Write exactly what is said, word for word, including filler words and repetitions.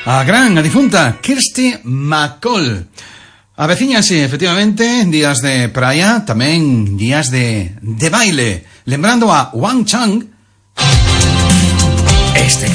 a gran, a difunta Kirsty MacColl. Avecíñanse, efectivamente, días de praia, tamén días de, de baile. Lembrando a Wang Chang, este